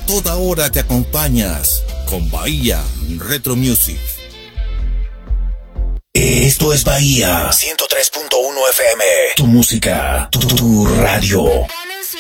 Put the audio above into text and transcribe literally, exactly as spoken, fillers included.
toda hora te acompañas con Bahía Retro Music. Esto es Bahía ciento tres punto uno F M. Tu música, tu, tu radio.